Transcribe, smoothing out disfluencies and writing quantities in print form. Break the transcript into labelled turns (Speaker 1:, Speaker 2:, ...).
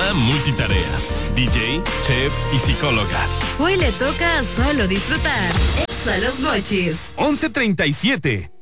Speaker 1: Mamá multitareas, DJ, chef y psicóloga.
Speaker 2: Hoy le toca solo disfrutar. Exa Los Mochis.
Speaker 1: 11:37.